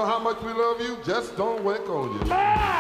know how much we love you. Just don't wake on you.